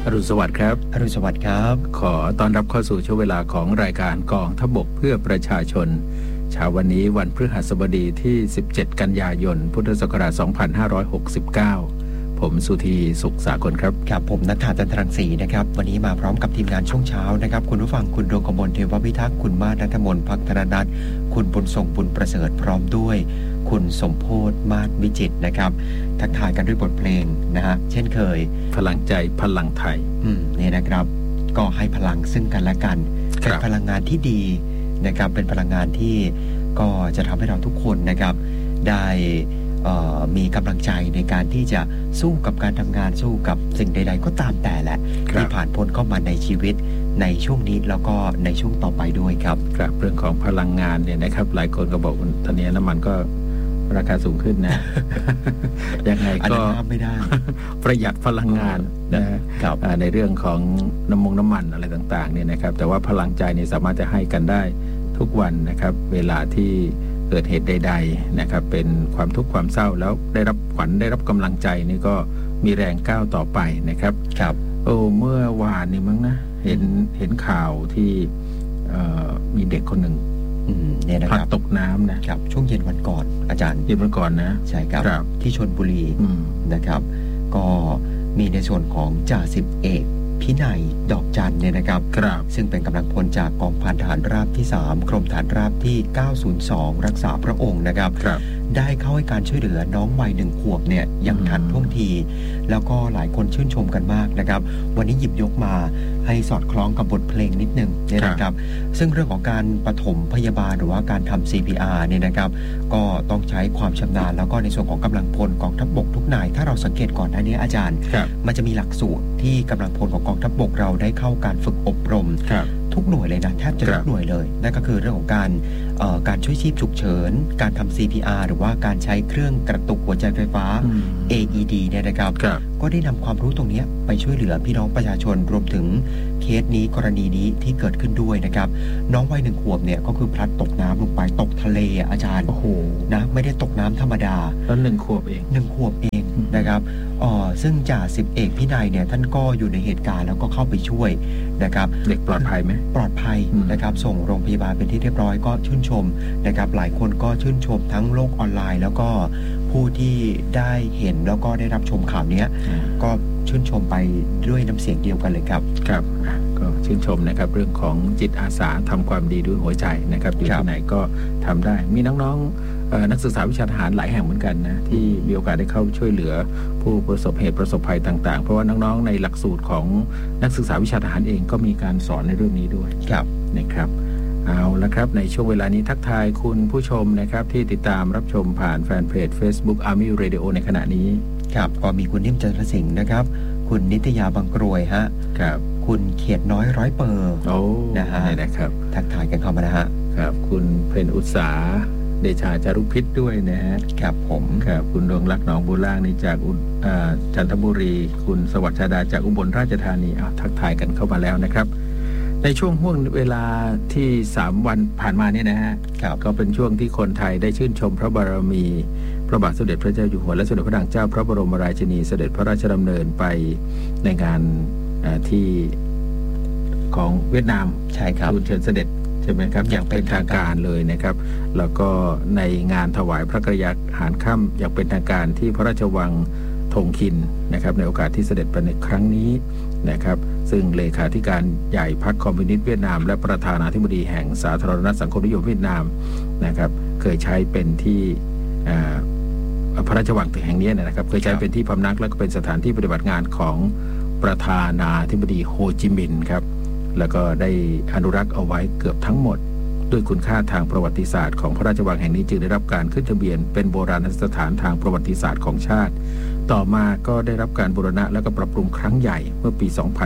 อรุณสวัสดิ์ครับอรุณสวัสดิ์ครับขอต้อนรับเข้าสู่ช่วงเวลาของรายการกองทัพบกเพื่อประชาชนเช้าวันนี้วันพฤหัสบดีที่17กันยายนพุทธศักราช2569ผมสุธีสุขสากลครับครับผมณัฐฐา จันทรังสีนะครับวันนี้มาพร้อมกับทีมงานช่วงเช้านะครับคุณผู้ฟังคุณดวงกมลเทวพิทักษ์คุณมาศ ณัฐมนต์ ภักธรนัทคุณบุญทรงบุญประเสริฐพร้อมด้วยคุณสมโพธิ์มาศวิจิตรนะครับทักทายกันด้วยบทเพลงนะฮะเช่นเคยพลังใจพลังไทยนี่นะครับก็ให้พลังซึ่งกันและกันเป็นพลังงานที่ดีนะครับเป็นพลังงานที่ก็จะทำให้เราทุกคนนะครับได้มีกำลังใจในการที่จะสู้กับการทำงานสู้กับสิ่งใดๆก็ตามแต่แหละที่ผ่านพ้นเข้ามาในชีวิตในช่วงนี้แล้วก็ในช่วงต่อไปด้วยครับครับเรื่องของพลังงานเนี่ยนะครับหลายคนก็บอกตอนนี้น้ำมันก็ราคาสูงขึ้นนะยังไงก็ไม่ได้ประหยัดพลังงานนะครับในเรื่องของน้ำมันอะไรต่างๆเนี่ยนะครับแต่ว่าพลังใจเนี่ยสามารถจะให้กันได้ทุกวันนะครับเวลาที่เกิดเหตุใดๆนะครับเป็นความทุกข์ความเศร้าแล้วได้รับขวัญได้รับกำลังใจนี่ก็มีแรงก้าวต่อไปนะครับครับเมื่อวานนี่มั้งนะเห็นข่าวที่มีเด็กคนหนึ่งเนี่ยนะครับตกน้ำนะครับช่วงเย็นวันก่อนอาจารย์เย็นวันก่อนนะใช่ครับที่ชลบุรีนะครับก็มีในส่วนของจ่าสิบเอกพินัยดอกจันเนี่ยนะครับซึ่งเป็นกำลังพลจากกองพันทหารราบที่3กรมฐานราบที่902รักษาพระองค์นะครับได้เข้าให้การช่วยเหลือน้องวัย1 ขวบเนี่ยอย่างทันท่วงทีแล้วก็หลายคนชื่นชมกันมากนะครับวันนี้หยิบยกมาให้สอดคล้องกับบทเพลงนิดนึงเนี่ยนะครับซึ่งเรื่องของการปฐมพยาบาลหรือว่าการทำ CPR เนี่ยนะครับก็ต้องใช้ความชำนาญแล้วก็ในส่วนของกำลังพลกองทัพบกทุกนายถ้าเราสังเกตก่อนหน้านี้อาจารย์มันจะมีหลักสูตรที่กำลังพลของกองทัพบกเราได้เข้าการฝึกอบรมทุกหน่วยเลยนะแทบจะทุกหน่วยเลยนั่นก็คือเรื่องของการช่วยชีพฉุกเฉินการทำ CPR หรือว่าการใช้เครื่องกระตุกหัวใจไฟฟ้า AED เนี่ยนะครับก็ได้นำความรู้ตรงนี้ไปช่วยเหลือพี่น้องประชาชนรวมถึงเคสนี้กรณีนี้ที่เกิดขึ้นด้วยนะครับน้องวัย1 ขวบเนี่ยก็คือพลัดตกน้ำลงไปตกทะเลอาจารย์นะไม่ได้ตกน้ำธรรมดาแล้ว1 ขวบเอง 1 ขวบเองนะครับซึ่งจ่าสิบเอกพินัยเนี่ยท่านก็อยู่ในเหตุการณ์แล้วก็เข้าไปช่วยนะครับเด็กปลอดภัยไหมปลอดภัยนะครับส่งโรงพยาบาลเป็นที่เรียบร้อยก็ชื่นชมนะครับหลายคนก็ชื่นชมทั้งโลกออนไลน์แล้วก็ผู้ที่ได้เห็นแล้วก็ได้รับชมข่าวนี้ก็ชื่นชมไปด้วยน้ำเสียงเดียวกันเลยครับครับก็ชื่นชมนะครับเรื่องของจิตอาสาทำความดีด้วยหัวใจนะครับอยู่ที่ไหนก็ทำได้มีน้องๆนักศึกษาวิชาทหารหลายแห่งเหมือนกันนะที่มีโอกาสได้เข้าช่วยเหลือผู้ประสบเหตุประสบภัยต่างๆเพราะว่าน้องๆในหลักสูตรของนักศึกษาวิชาทหารเองก็มีการสอนในเรื่องนี้ด้วยนะครับเอาละครับในช่วงเวลานี้ทักทายคุณผู้ชมนะครับที่ติดตามรับชมผ่านแฟนเพจ Facebook Army Radio ในขณะนี้ครับก็มีคุณนิ่มจันทรสิงห์นะครับคุณนิตยาบางกรวยฮะครับคุณเขียดน้อยร้อยเปอร์นะฮะนะครับทักทายกันเข้ามานะฮะครับคุณเพนอุตสาเดชาจารุพิษด้วยนะฮะครับผมครับคุณดวงรักหนองบัวล่างนี่จากจันทบุรีคุณสวัสดิ์ชาดาจากอุบลราชธานีทักทายกันเข้ามาแล้วนะครับในช่วงห่วงเวลาที่3 วันผ่านมาเนี่ยนะฮะก็เป็นช่วงที่คนไทยได้ชื่นชมพระบารมีพระบาทสมเด็จพระเจ้าอยู่หัวและสมเด็จพระนางเจ้าพระบรมราชินีเสด็จพระราชดำเนินไปในงานที่ของเวียดนามใช่ครับทูลเชิญเสด็จใช่ไหมครับอย่างเป็นทางการเลยนะครับแล้วก็ในงานถวายพระกรยาหารค่ำอย่างเป็นทางการที่พระราชวังธงคินนะครับในโอกาสที่เสด็จไปในครั้งนี้นะครับซึ่งเลขาธิการใหญ่พรรคคอมมิวนิสต์เวียดนามและประธานาธิบดีแห่งสาธารณรัฐสังคมนิยมเวียดนามนะครับเคยใช้เป็นที่พระราชวังแห่งนี้นะครับเคยใช้เป็นที่พำนักและก็เป็นสถานที่ปฏิบัติงานของประธานาธิบดีโฮจิมินห์ครับแล้วก็ได้อนุรักษ์เอาไว้เกือบทั้งหมดด้วยคุณค่าทางประวัติศาสตร์ของพระราชวังแห่งนี้จึงได้รับการขึ้นทะเบียนเป็นโบราณสถานทางประวัติศาสตร์ของชาติต่อมาก็ได้รับการบูรณะและก็ปรับปรุงครั้งใหญ่เมื่อปี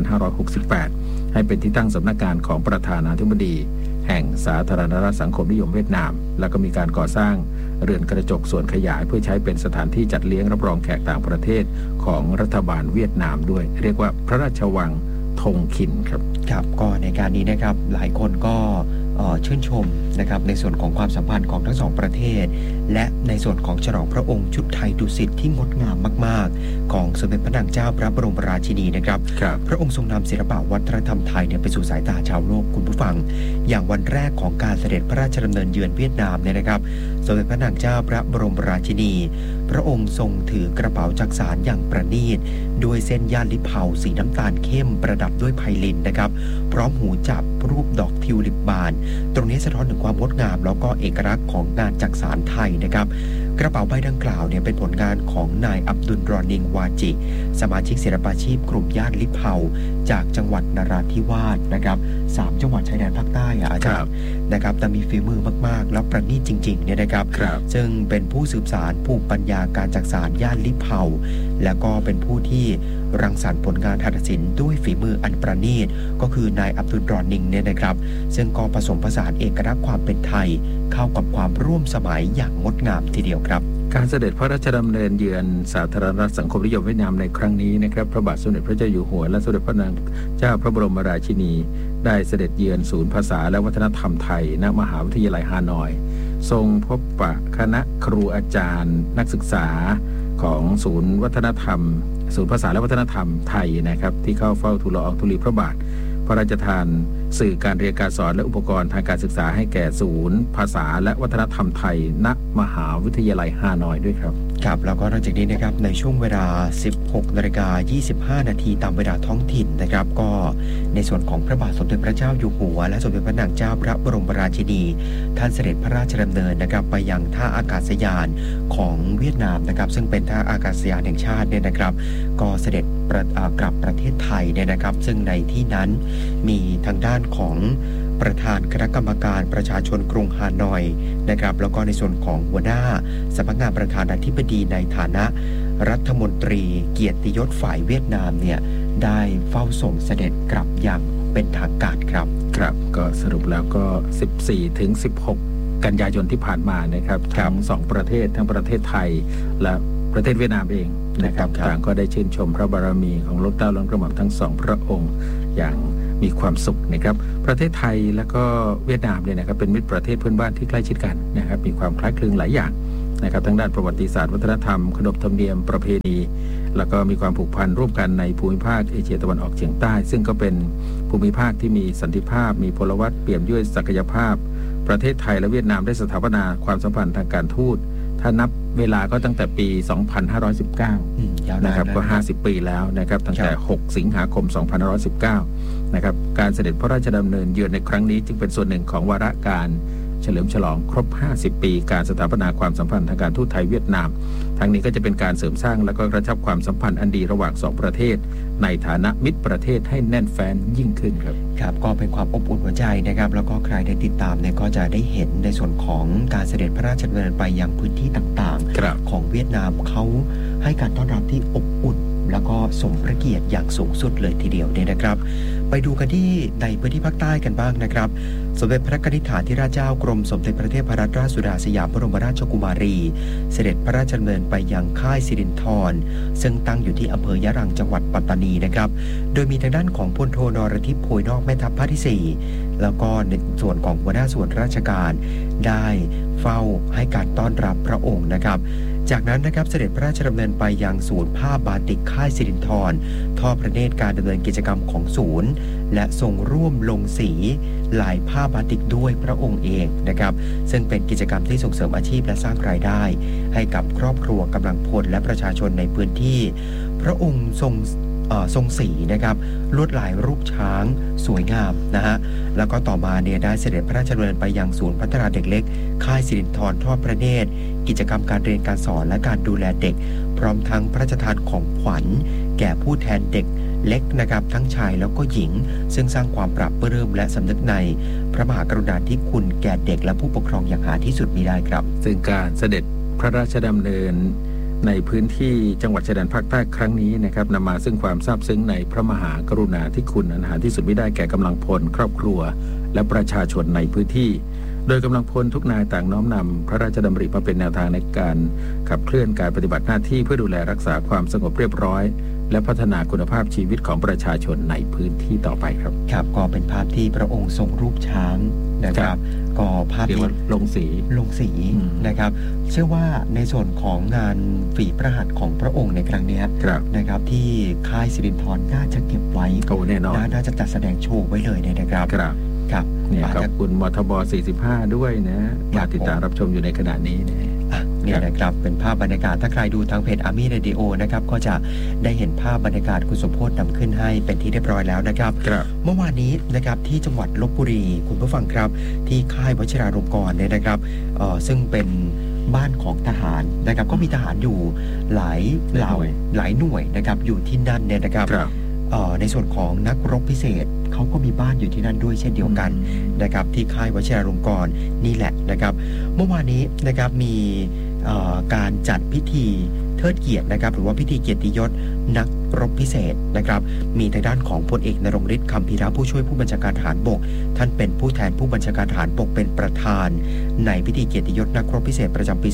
2568 ให้เป็นที่ตั้งสำนักงานของประธานาธิบดีแห่งสาธารณรัฐสังคมนิยมเวียดนามแล้วก็มีการก่อสร้างเรือนกระจกส่วนขยายเพื่อใช้เป็นสถานที่จัดเลี้ยงรับรองแขกต่างประเทศของรัฐบาลเวียดนามด้วยเรียกว่าพระราชวังธงคินครับครับก็ในการนี้นะครับหลายคนก็ชื่นชมนะครับในส่วนของความสัมพันธ์ของทั้งสองประเทศและในส่วนของฉลองพระองค์ชุดไทยดุสิตที่งดงามมากๆของสมเด็จพระนางเจ้าพระบรมราชินีนะครับพระองค์ทรงนำศิลปะวัฒนธรรมไทยไปสู่สายตาชาวโลกคุณผู้ฟังอย่างวันแรกของการเสด็จพระราชดำเนินเยือนเวียดนามเนี่ยนะครับสมเด็จพระนางเจ้าพระบรมราชินีพระองค์ทรงถือกระเป๋าจักสานอย่างประณีตด้วยเส้นย่านลิเผาสีน้ำตาลเข้มประดับด้วยไพลินนะครับพร้อมหูจับรูปดอกทิวลิปบานตรงนี้สะท้อนถึงความงดงามแล้วก็เอกลักษณ์ของงานจักสานไทยนะครับกระเป๋าใบดังกล่าวเนี่ยเป็นผลงานของนายอับดุลรอนิงวาจิสมาชิกศิลปาชีพกลุ่มย่านลิเผาจากจังหวัดนราธิวาสนะครับ3จังหวัดชายแดนภาคใต้อาจารย์นะครับแต่มีฝีมือมากๆแล้วประณีตจริงๆเนี่ยนะครับซึ่งเป็นผู้สืบสานภูมิปัญญาการจักสานย่านลิเผาแล้วก็เป็นผู้ที่รังสรรค์ผลงานหัตถศิลป์ด้วยฝีมืออันประณีตก็คือนายอับดุลรอนิงเนี่ยนะครับซึ่งก็ผสมผสานเอกลักษณ์ความเป็นไทยเข้ากับความร่วมสมัยอย่างงดงามทีเดียวครับการเสด็จพระราชดำเนินเยือนสาธารณรัฐสังคมนิยมเวียดนามในครั้งนี้นะครับพระบาทสมเด็จพระเจ้าอยู่หัวและสมเด็จพระนางเจ้าพระบรมราชินีได้เสด็จเยือนศูนย์ภาษาและวัฒนธรรมไทยณมหาวิทยาลัยฮานอยทรงพบปะคณะครูอาจารย์นักศึกษาของศูนย์วัฒนธรรมศูนย์ภาษาและวัฒนธรรมไทยนะครับที่เข้าเฝ้าทูลละอองธุลีพระบาทพระราชทานสื่อการเรียนการสอนและอุปกรณ์ทางการศึกษาให้แก่ศูนย์ภาษาและวัฒนธรรมไทยณมหาวิทยาลัยฮานอยด้วยครับครับแล้วก็นอกจากนี้นะครับในช่วงเวลา 16:25 นาทีตามเวลาท้องถิ่นนะครับก็ในส่วนของพระบาทสมเด็จพระเจ้าอยู่หัวและสมเด็จพระนางเจ้าพระบรมราชินีท่านเสด็จพระราชดำเนินนะครับไปยังท่าอากาศยานของเวียดนามนะครับซึ่งเป็นท่าอากาศยานแห่งชาติเนี่ยนะครับก็เสด็จกลับประเทศไทยเนี่ยนะครับซึ่งในที่นั้นมีทางด้านของประธานคณะกรรมการประชาชนกรุงฮานอยนะครับแล้วก็ในส่วนของหัวหน้าสำนักงานประธานาธิบดีในฐานะรัฐมนตรีเกียรติยศฝ่ายเวียดนามเนี่ยได้เฝ้าส่งเสด็จกลับอย่างเป็นทางการครับครับก็สรุปแล้วก็14 ถึง 16 กันยายนที่ผ่านมานะครับทั้ง2ประเทศทั้งประเทศไทยและประเทศเวียดนามเองนะครับต่างก็ได้ชื่นชมพระบารมีของล้นเกล้าล้นกระหม่อมทั้ง2พระองค์อย่างมีความสุขนะครับประเทศไทยและก็เวียดนามเนี่ยนะครับเป็นมิตรประเทศเพื่อนบ้านที่ใกล้ชิดกันนะครับมีความคล้ายคลึงหลายอย่างนะครับทั้งด้านประวัติศาสตร์วัฒนธรรมขนบธรรมเนียมประเพณีแล้วก็มีความผูกพันร่วมกันในภูมิภาคเอเชียตะวันออกเฉียงใต้ซึ่งก็เป็นภูมิภาคที่มีสันติภาพมีพลวัตเปี่ยมด้วยศักยภาพประเทศไทยและเวียดนามได้สถาปนาความสัมพันธ์ทางการทูตถ้านับเวลาก็ตั้งแต่ปี 2519 นะครับก็50 ปีแล้วนะครับตั้งแต่ 6 สิงหาคม 2519 นะครับการเสด็จพระราชดำเนินเยือนในครั้งนี้จึงเป็นส่วนหนึ่งของวาระการเฉลิมฉลองครบ 50 ปีการสถาปนาความสัมพันธ์ทางการทูตไทยเวียดนามทั้งนี้ก็จะเป็นการเสริมสร้างและก็กระชับความสัมพันธ์อันดีระหว่าง2ประเทศในฐานะมิตรประเทศให้แน่นแฟ้นยิ่งขึ้นครับครับก็เป็นความอบอุ่นหัวใจนะครับแล้วก็ใครได้ติดตามเนี่ยก็จะได้เห็นในส่วนของการเสด็จพระราชดำเนินไปยังพื้นที่ต่างๆของเวียดนามเขาให้การต้อนรับที่อบอุ่นแล้วก็สมพระเกียรติอย่างสูงสุดเลยทีเดียวเนี่ยนะครับไปดูกันที่ในพื้นที่ภาคใต้กันบ้างนะครับสมเด็จพระกนิษฐาธิราชเจ้ากรมสมเด็จพระเทพรัตนราชสุดาสยามบรมราชกุมารีเสด็จพระราชดำเนินไปยังค่ายสิรินธรซึ่งตั้งอยู่ที่อำเภอยะรังจังหวัดปัตตานีนะครับโดยมีทางด้านของพลโทนรทิพย์โพยนอกแม่ทัพภาคที่4แล้วก็ในส่วนของหัวหน้าส่วนราชการได้เฝ้าให้การต้อนรับพระองค์นะครับจากนั้นนะครับเสด็จพระราชดำเนินไปยังศูนย์ผ้าบาติกค่ายสิรินธรทอดพระเนตรการดำเนินกิจกรรมของศูนย์และทรงร่วมลงสีลายผ้าบาติกด้วยพระองค์เองนะครับซึ่งเป็นกิจกรรมที่ส่งเสริมอาชีพและสร้างรายได้ให้กับครอบครัวกำลังพลและประชาชนในพื้นที่พระองค์ทรงสีนะครับลวดลายรูปช้างสวยงามนะฮะแล้วก็ต่อมาเนี่ยได้เสด็จพระราชดำเนินไปยังศูนย์พัฒนาเด็กเล็กค่ายสิรินธรทอดพระเนตรกิจกรรมการเรียนการสอนและการดูแลเด็กพร้อมทั้งพระราชทานของขวัญแก่ผู้แทนเด็กเล็กนะครับทั้งชายแล้วก็หญิงซึ่งสร้างความปรับปลื้มและสำนึกในพระมหากรุณาธิคุณแก่เด็กและผู้ปกครองอย่างหาที่สุดมิได้ครับซึ่งการเสด็จพระราชดำเนินในพื้นที่จังหวัดชายแดนภาคใต้ครั้งนี้นะครับนำมาซึ่งความซาบซึ้งในพระมหากรุณาธิคุณอันหาที่สุดมิได้แก่กำลังพลครอบครัวและประชาชนในพื้นที่โดยกำลังพลทุกนายต่างน้อมนำพระราชดำริมาเป็นแนวทางในการขับเคลื่อนการปฏิบัติหน้าที่เพื่อดูแลรักษาความสงบเรียบร้อยและพัฒนาคุณภาพชีวิตของประชาชนในพื้นที่ต่อไปครับครับก็เป็นภาพที่พระองค์ทรงรูปช้างนะครับก็ภาพที่ลงสีนะครับเชื่อว่าในส่วนของงานฝีพระหัตถ์ของพระองค์ในครั้งนี้นะครับที่ค่ายสิรินธรน่าจะเก็บไว้แน่นอนน่าจะจัดแสดงโชว์ไว้เลยนะครับครับเนี่ยขอบคุณมทบ45ด้วยนะมาติดตามรับชมอยู่ในขณะนี้เนี่ยนะครับเป็นภาพบรรยากาศถ้าใครดูทางเพจ Army Radio นะครับก็จะได้เห็นภาพบรรยากาศคุณสมโพธิ์นำขึ้นให้เป็นที่เรียบร้อยแล้วนะครับเมื่อวานนี้นะครับที่จังหวัดลพบุรีคุณผู้ฟังครับที่ค่ายวชิราลงกรณ์เนี่ยนะครับซึ่งเป็นบ้านของทหารนะครับก็มีทหารอยู่หลายเหล่าหลายหน่วยนะครับอยู่ที่นั่นเนี่ยนะครับในส่วนของนักรบพิเศษเขาก็มีบ้านอยู่ที่นั่นด้วยเช่นเดียวกันนะครับที่ค่ายวชิราลงกรณ์นี่แหละนะครับเมื่อวานนี้นะครับมีการจัดพิธีเทิดเกียรตินะครับหรือว่าพิธีเกียรติยศนักรบพิเศษนะครับมีทางด้านของพลเอกนรงฤทธิ์ คัมภีระผู้ช่วยผู้บัญชาการทหารบกท่านเป็นผู้แทนผู้บัญชาการทหารบกเป็นประธานในพิธีเกียรติยศนักรบพิเศษประจำปี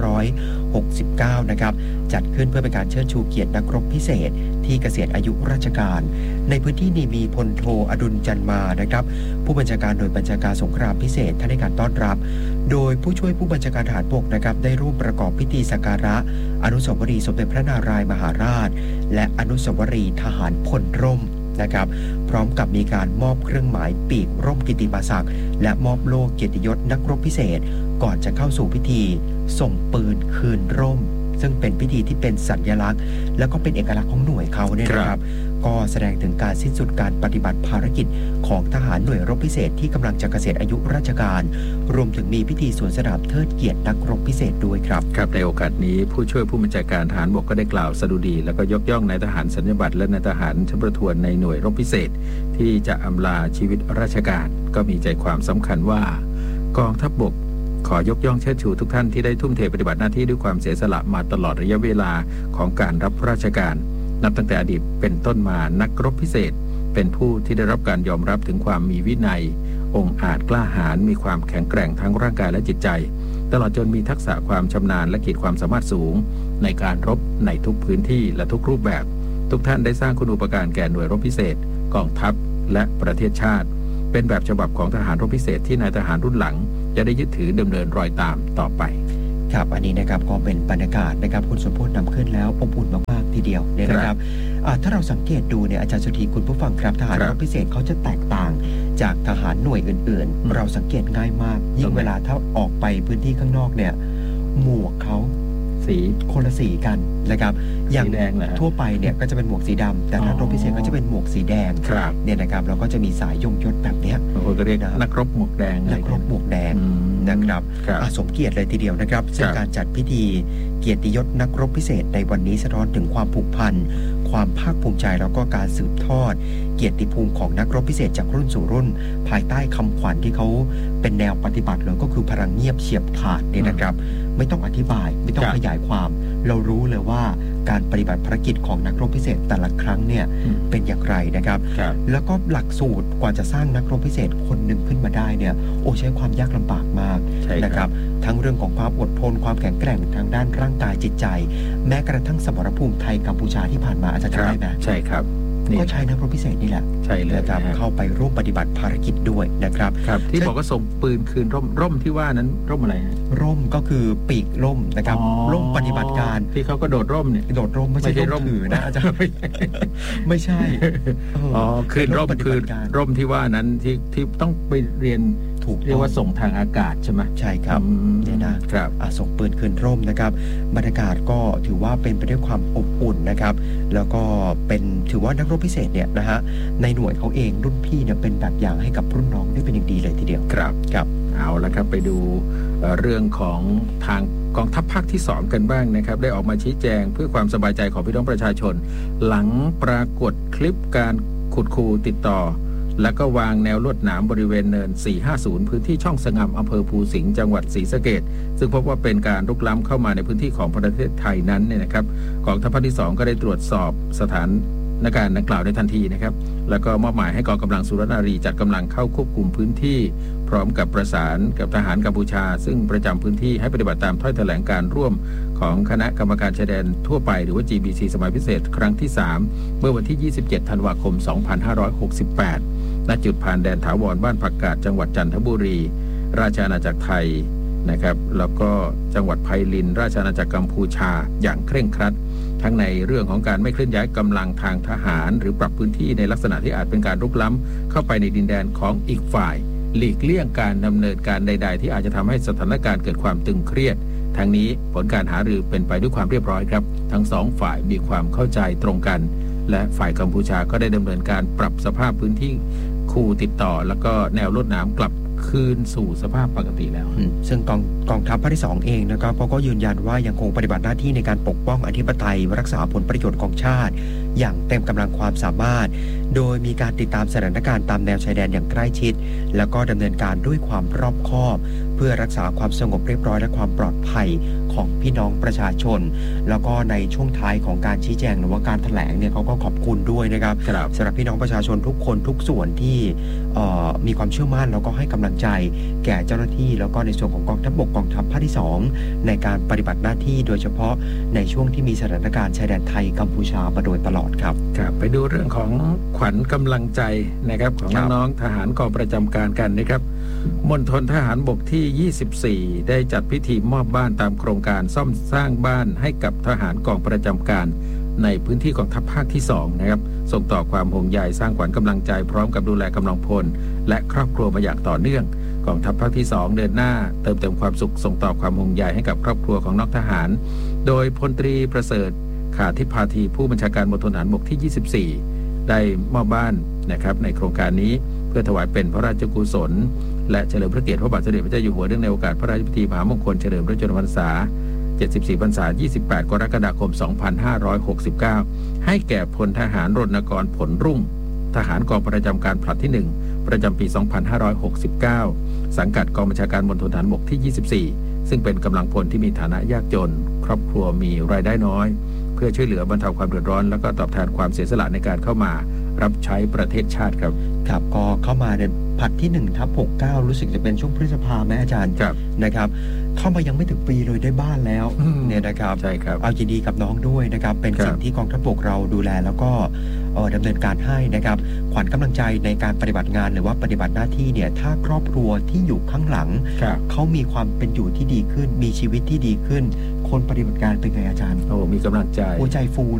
2569 นะครับจัดขึ้นเพื่อเป็นการเชิดชูเกียรตินักรบพิเศษที่เกษียณอายุราชการในพื้นที่นี้มีพลโทอดุลจันมานะครับผู้บัญชาการหน่วยบัญชาการสงครามพิเศษท่านในการต้อนรับโดยผู้ช่วยผู้บัญชาการทหารบกนะครับได้ร่วมประกอบพิธีสักการะอนุสาวรีย์สมเด็จพระนารายมหาราชและอนุสาวรีย์ทหารพลร่มนะครับพร้อมกับมีการมอบเครื่องหมายปีกร่มกิตติมศักดิ์และมอบโล่เกียรติยศนักรบพิเศษก่อนจะเข้าสู่พิธีส่งปืนคืนร่มซึ่งเป็นพิธีที่เป็นสัญลักษณ์แล้วก็เป็นเอกลักษณ์ของหน่วยเขาเนี่ยนะครับก็แสดงถึงการสิ้นสุดการปฏิบัติภารกิจของทหารหน่วยรบพิเศษที่กำลังจะเกษียณอายุราชการรวมถึงมีพิธีสวนสนามเทิดเกียรตินักรบพิเศษด้วยครับครับในโอกาสนี้ผู้ช่วยผู้บัญชาการทหารบกก็ได้กล่าวสดุดีแล้วก็ยกย่องนายทหารสัญญาบัตรและนายทหารชั้นประทวนในหน่วยรบพิเศษที่จะอำลาชีวิตราชการก็มีใจความสำคัญว่ากองทัพบกขอยกย่องเชิดชูทุกท่านที่ได้ทุ่มเทปฏิบัติหน้าที่ด้วยความเสียสละมาตลอดระยะเวลาของการรับราชการนับตั้งแต่อดีตเป็นต้นมานักรบพิเศษเป็นผู้ที่ได้รับการยอมรับถึงความมีวินัยองอาจกล้าหาญมีความแข็งแกร่งทั้งร่างกายและจิตใจตลอดจนมีทักษะความชำนาญและขีดความสามารถสูงในการรบในทุกพื้นที่และทุกรูปแบบทุกท่านได้สร้างคุณูปการแก่หน่วยรบพิเศษกองทัพและประเทศชาติเป็นแบบฉบับของทหารรบพิเศษที่นายทหารรุ่นหลังจะได้ยึดถือดำเนินรอยตามต่อไปครับอันนี้นะครับก็เป็นบรรยากาศนะครับคุณสมโพธิ์นำขึ้นแล้วอบอุ่นมากๆทีเดียวเนี่ยนะครับถ้าเราสังเกตดูเนี่ยอาจารย์สุธีคุณผู้ฟังครับทหารรบพิเศษเขาจะแตกต่างจากทหารหน่วยอื่นๆเราสังเกตง่ายมากยิ่งเวลาถ้าออกไปพื้นที่ข้างนอกเนี่ยหมวกเขาสีคนละสีกันนะครับอย่างทั่วไปเนี่ยก็จะเป็นหมวกสีดำแต่ทหารรบพิเศษก็จะเป็นหมวกสีแดงเนี่ยนะครับแล้วก็จะมีสายยงยศแบบนี้บางคนก็เรียกนักรบหมวกแดงนักรบหมวกแดงนะครับสมเกียรติเลยทีเดียวนะครับซึ่งการจัดพิธีเกียรติยศนักรบพิเศษในวันนี้สะท้อนถึงความผูกพันความภาคภูมิใจแล้วก็การสืบทอดเกียรติภูมิของนักรบพิเศษจากรุ่นสู่รุ่นภายใต้คำขวัญที่เขาเป็นแนวปฏิบัติเลยก็คือพลังเงียบเฉียบขาดเนี่ยนะครับไม่ต้องอธิบายไม่ต้องขยายความเรารู้เลยว่าการปฏิบัติภารกิจของนักรบพิเศษแต่ละครั้งเนี่ยเป็นอย่างไรนะครับแล้วก็หลักสูตรกว่าจะสร้างนักรบพิเศษคนหนึ่งขึ้นมาได้เนี่ยใช้ความยากลำบากมากนะครับทั้งเรื่องของความอดทนความแข็งแกร่งทางด้านร่างกายจิตใจแม้กระทั่งสมรภูมิไทยกัมพูชาที่ผ่านมาอาจารย์จำได้ไหมใช่ครับก็ใช้นักรบพิเศษนี่แหละใช่เลยนะครับเข้าไปร่วมปฏิบัติภารกิจด้วยนะครับที่บอกว่าส่งปืนคืนร่มที่ว่านั้นร่มอะไรร่มก็คือปีกร่มนะครับร่มปฏิบัติการที่เขาก็โดดร่มเนี่ยโดดร่มไม่ใช่ร่มถือนะอาจารย์ไม่ใช่คืนร่มคือร่มที่ว่านั้นที่ต้องไปเรียนเรียกว่าส่งทางอากาศใช่ไหมใช่ครับเนี่ยนะครับส่งปืนคืนร่มนะครับบรรยากาศก็ถือว่าเป็นไปด้วยความอบอุ่นนะครับแล้วก็เป็นถือว่านักรบพิเศษเนี่ยนะฮะในหน่วยเขาเองรุ่นพี่เนี่ยเป็นแบบอย่างให้กับรุ่นน้องได้เป็นอย่างดีเลยทีเดียวครับเอาละครับไปดูเรื่องของทางกองทัพภาคที่2กันบ้างนะครับได้ออกมาชี้แจงเพื่อความสบายใจของพี่น้องประชาชนหลังปรากฏคลิปการขุดคูติดต่อแล้วก็วางแนวลวดหนามบริเวณเนิน450พื้นที่ช่องสงำอำเภอภูสิงห์จังหวัดศรีสะเกษซึ่งพบว่าเป็นการรุกล้ำเข้ามาในพื้นที่ของประเทศไทยนั้นเนี่ยนะครับกองทัพภาคที่2ก็ได้ตรวจสอบสถานนการดังกล่าวในทันทีนะครับแล้วก็มอบหมายให้กองกำลังสุรนารีจัดกำลังเข้าควบคุมพื้นที่พร้อมกับประสานกับทหารกัมพูชาซึ่งประจำพื้นที่ให้ปฏิบัติตามถ้อยแถลงการร่วมของคณะกรรมการชายแดนทั่วไปหรือว่า GBC สมัยพิเศษครั้งที่3เมื่อวันที่27ธันวาคม2568ณจุดผ่านแดนถาวรบ้านผักกาดจังหวัดจันทบุรีราชอาณาจักรไทยนะครับแล้วก็จังหวัดไพลินราชอาณาจักรกัมพูชาอย่างเคร่งครัดทั้งในเรื่องของการไม่เคลื่อนย้ายกำลังทางทหารหรือปรับพื้นที่ในลักษณะที่อาจเป็นการรุกล้ำเข้าไปในดินแดนของอีกฝ่ายหลีกเลี่ยงการดำเนินการใดๆที่อาจจะทำให้สถานการณ์เกิดความตึงเครียดทั้งนี้ผลการหารือเป็นไปด้วยความเรียบร้อยครับทั้งสองฝ่ายมีความเข้าใจตรงกันและฝ่ายกัมพูชาก็ได้ดำเนินการปรับสภาพพื้นที่คูติดต่อแล้วก็แนวลวดหนามกลับคืนสู่สภาพปกติแล้วซึ่งกองทัพภาคที่2เองนะครับก็ยืนยันว่ายังคงปฏิบัติหน้าที่ในการปกป้องอธิปไตยรักษาผลประโยชน์ของชาติอย่างเต็มกำลังความสามารถโดยมีการติดตามสถานการณ์ตามแนวชายแดนอย่างใกล้ชิดแล้วก็ดำเนินการด้วยความรอบคอบเพื่อรักษาความสงบเรียบร้อยและความปลอดภัยของพี่น้องประชาชนแล้วก็ในช่วงท้ายของการชี้แจงหรือว่าการแถลงเนี่ยเขาก็ขอบคุณด้วยนะครับสำหรับพี่น้องประชาชนทุกคนทุกส่วนที่มีความเชื่อมั่นแล้วก็ให้กำลังใจแก่เจ้าหน้าที่แล้วก็ในส่วนของกองทัพบกกองทัพภาคที่2ในการปฏิบัติหน้าที่โดยเฉพาะในช่วงที่มีสถานการณ์ชายแดนไทยกัมพูชามาโดยตลอดครับไปดูเรื่องของขวัญกำลังใจนะครับของน้องๆทหารกองประจำการกันนะครับมณฑลทหารบกที่24ได้จัดพิธีมอบบ้านตามโครงการซ่อมสร้างบ้านให้กับทหารกองประจำการในพื้นที่กองทัพภาคที่2นะครับส่งต่อความห่วงใยสร้างขวัญกำลังใจพร้อมกับดูแลกำลังพลและครอบครัวมาอย่างต่อเนื่องกองทัพภาคที่2เดินหน้าเติมเต็มความสุขส่งต่อความห่วงใยให้กับครอบครัวของน้องทหารโดยพลตรีประเสริฐขาทิพาธีผู้บัญชาการมณฑลทหารบกที่24ได้มอบบ้านนะครับในโครงการนี้เพื่อถวายเป็นพระราชกุศลและเฉลิมพระเกียรติพระบาทสมเด็จพระเจ้าอยู่หัวเนื่องในโอกาสพระราชพิธีมหามงคลเฉลิมพระชนมพรรษา74พรรษา28กรกฎาคม2569ให้แก่พลทหารรณกรผลรุ่งทหารกองประจำการผลัดที่1ประจำปี2569สังกัดกองบัญชาการมณฑลทหารบกที่24ซึ่งเป็นกำลังพลที่มีฐานะยากจนครอบครัวมีรายได้น้อยเพื่อช่วยเหลือบรรเทาความเดือดร้อนและก็ตอบแทนความเสียสละในการเข้ามารับใช้ประเทศชาติครับก็เข้ามาในผลัดที่1/69รู้สึกจะเป็นช่วงพฤษภาแม่อาจารย์นะครับเข้ามายังไม่ถึงปีเลยได้บ้านแล้วเนี่ยนะครับใช่ครับเอายินดีกับน้องด้วยนะครับเป็นสิ่งที่กองทัพบกเราดูแลแล้วก็ดำเนินการให้นะครับขวัญกำลังใจในการปฏิบัติงานหรือว่าปฏิบัติหน้าที่เนี่ยถ้าครอบครัวที่อยู่ข้างหลังเขามีความเป็นอยู่ที่ดีขึ้นมีชีวิตที่ดีขึ้นคนปฏิบัติการเป็นไงอาจารย์มีกำลังใจหัวใจฟู